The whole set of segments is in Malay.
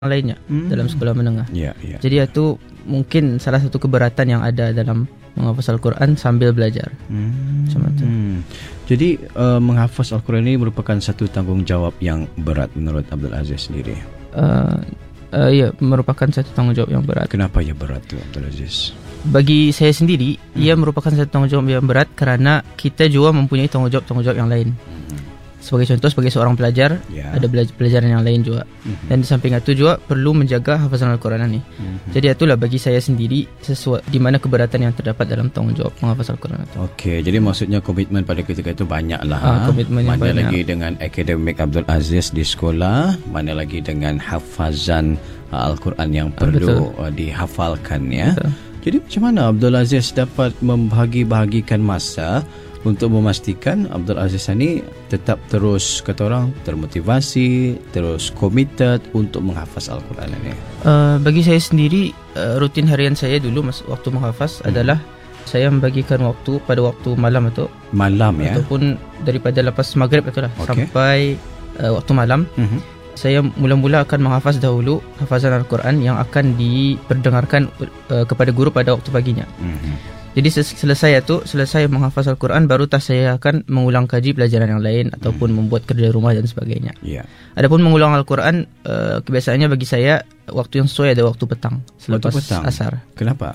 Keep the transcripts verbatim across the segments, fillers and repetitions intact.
lainnya hmm. dalam sekolah menengah. Ya, ya. Jadi itu mungkin salah satu keberatan yang ada dalam menghafaz Al-Quran sambil belajar. Hmm. Macam itu. Hmm. Jadi uh, menghafaz Al-Quran ini merupakan satu tanggungjawab yang berat menurut Abdul Aziz sendiri. Uh, uh, ya, merupakan satu tanggungjawab yang berat. Kenapa ia berat tu Abdul Aziz? Bagi saya sendiri, hmm. ia merupakan satu tanggungjawab yang berat kerana kita juga mempunyai tanggungjawab-tanggungjawab yang lain. Hmm. Sebagai contoh, sebagai seorang pelajar, yeah. ada belajar, pelajaran yang lain juga. Mm-hmm. Dan di samping itu juga perlu menjaga hafazan Al-Quran ini. Mm-hmm. Jadi itulah bagi saya sendiri sesuatu di mana keberatan yang terdapat dalam tanggungjawab menghafaz Al-Quran itu. Okey, jadi maksudnya komitmen pada ketika itu banyaklah. Ah, komitmen yang mana banyak. lagi dengan akademik Abdul Aziz di sekolah, mana lagi dengan hafazan Al-Quran yang perlu ah, dihafalkan ya. Betul. Jadi macam mana Abdul Aziz dapat membahagi-bahagikan masa untuk memastikan Abdul Aziz ni tetap terus kata orang termotivasi, terus committed untuk menghafaz Al-Quran ini? Uh, bagi saya sendiri, uh, rutin harian saya dulu mas, waktu menghafaz hmm. adalah saya membagikan waktu pada waktu malam itu. Malam ya? Ataupun daripada lepas maghrib itulah okay. sampai uh, waktu malam. Hmm. Saya mula-mula akan menghafaz dahulu hafazan Al-Quran yang akan diperdengarkan uh, kepada guru pada waktu paginya. Hmm. Jadi selesai itu, selesai menghafaz Al-Quran, baru tak saya akan mengulang kaji pelajaran yang lain ataupun hmm. membuat kerja rumah dan sebagainya. Yeah. Adapun mengulang Al-Quran, uh, kebiasaannya bagi saya waktu yang sesuai ada waktu petang selepas waktu petang. asar. Kenapa?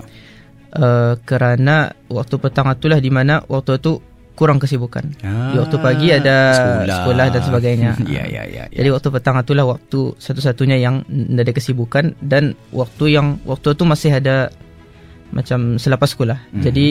Uh, kerana waktu petang itulah di mana waktu itu kurang kesibukan. Ah, di waktu pagi ada sekolah, sekolah dan sebagainya. Ya, ya, ya, ya. Jadi waktu petang itulah waktu satu-satunya yang tidak ada kesibukan dan waktu yang waktu itu masih ada macam selepas sekolah. Mm-hmm. Jadi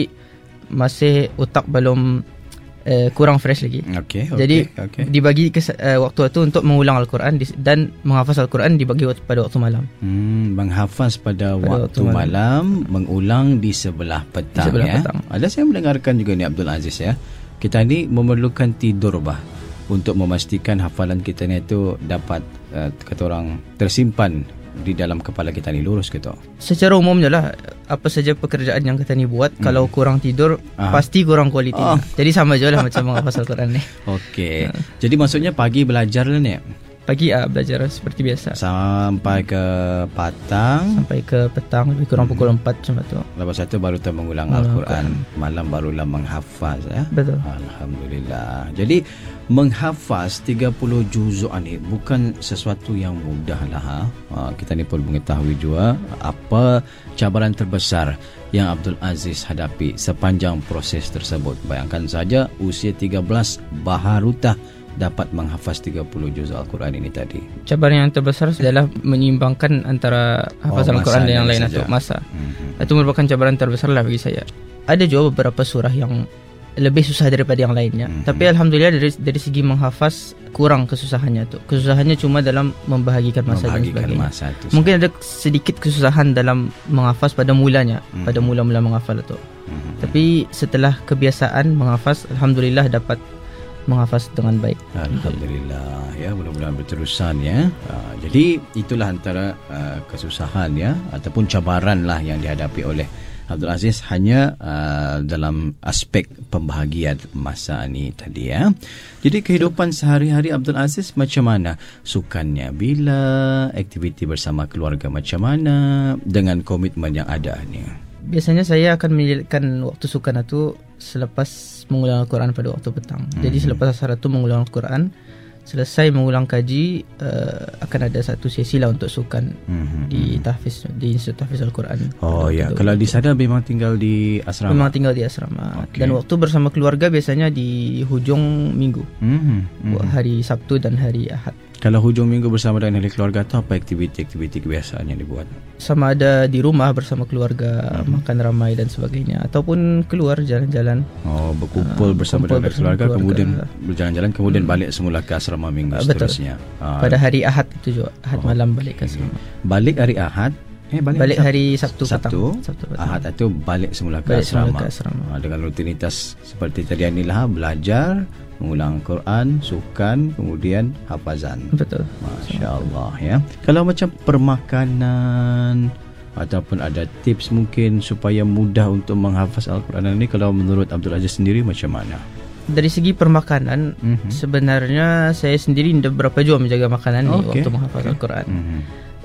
masih otak belum uh, kurang fresh lagi. Okay, okay, Jadi okay. dibagi kes, uh, waktu itu untuk mengulang Al-Quran di, dan menghafaz Al-Quran dibagi waktu, pada waktu malam. Hmm, menghafaz pada, pada waktu, waktu malam, malam, mengulang di sebelah petang. Di sebelah ya. petang. Ada saya mendengarkan juga ni Abdul Aziz ya. Kita ni memerlukan tidur bah untuk memastikan hafalan kita ni itu dapat uh, kata orang tersimpan di dalam kepala kita ni, lurus ke tu? Secara umumnya lah, apa saja pekerjaan yang kita ni buat, hmm. kalau kurang tidur, Aha. pasti kurang kualiti. Oh. Jadi sama je lah macam menghafaz Al-Quran ni. Okey. Uh. Jadi maksudnya pagi belajar lah ni? Pagi ah belajar seperti biasa. Sampai ke petang? Sampai ke petang, lebih kurang hmm. pukul empat macam tu. Lepas itu baru kita mengulang Al-Quran. Al-Quran. Malam barulah menghafaz ya? Betul. Alhamdulillah. Jadi menghafaz tiga puluh juzuk ni bukan sesuatu yang mudah lah. Ha? Kita ni pun mengetahui juga apa cabaran terbesar yang Abdul Aziz hadapi sepanjang proses tersebut. Bayangkan saja usia tiga belas baharutah dapat menghafaz tiga puluh juz Al-Quran ini tadi. Cabaran yang terbesar adalah menyimbangkan antara hafazan oh, Al-Quran dan yang lain untuk masa. Mm-hmm. Itu merupakan cabaran terbesar lah bagi saya. Ada juga beberapa surah yang lebih susah daripada yang lainnya. Mm-hmm. Tapi Alhamdulillah dari dari segi menghafaz kurang kesusahannya tu. Kesusahannya cuma dalam membahagikan masa membahagikan dan sebagainya. Masa itu Mungkin ada sedikit kesusahan dalam menghafaz pada mulanya, mm-hmm. pada mula-mula menghafal itu. Mm-hmm. Tapi setelah kebiasaan menghafaz, Alhamdulillah dapat menghafaz dengan baik. Alhamdulillah ya, mudah-mudahan berterusan ya. Uh, jadi itulah antara uh, kesusahan ya ataupun cabaran lah yang dihadapi oleh Abdul Aziz hanya uh, dalam aspek pembahagian masa ni tadi ya. Jadi kehidupan sehari-hari Abdul Aziz macam mana? Sukannya bila, aktiviti bersama keluarga macam mana dengan komitmen yang ada ni? Biasanya saya akan menyelitkan waktu sukan itu selepas mengulang Al-Quran pada waktu petang. Mm-hmm. Jadi selepas asar itu mengulang Al-Quran, selesai mengulang kaji, uh, akan ada satu sesi lah untuk sukan mm-hmm. di tahfiz, di Institut Tahfiz Al-Quran. Oh ya, kalau di sana memang tinggal di asrama? Memang tinggal di asrama. Okay. Dan waktu bersama keluarga biasanya di hujung minggu. Mm-hmm. Mm-hmm. Hari Sabtu dan hari Ahad. Kalau hujung minggu bersama dengan ahli keluarga tu apa aktiviti-aktiviti kebiasaan yang dibuat? Sama ada di rumah bersama keluarga, hmm. makan ramai dan sebagainya, ataupun keluar jalan-jalan. Oh, berkumpul uh, bersama dengan keluarga, keluarga, kemudian berjalan-jalan, kemudian hmm. balik semula ke asrama minggu uh, seterusnya. Uh, Pada hari Ahad itu juga, Ahad oh, malam balik ke asrama. Balik hari Ahad? Eh, balik, balik hari Sabtu, Sabtu, petang. Sabtu petang. Ahad itu balik semula ke balik asrama. Semula ke asrama. Uh, dengan rutinitas seperti tadi inilah, belajar, mengulang Quran, sukan, kemudian hafazan. Betul. Masya Allah ya. Kalau macam permakanan ataupun ada tips mungkin supaya mudah untuk menghafaz Al-Quran ini, kalau menurut Abdul Aziz sendiri macam mana? Dari segi permakanan, mm-hmm. sebenarnya saya sendiri tidak berapa juga menjaga makanan ni okay. waktu menghafaz okay. Al-Quran. Mm-hmm.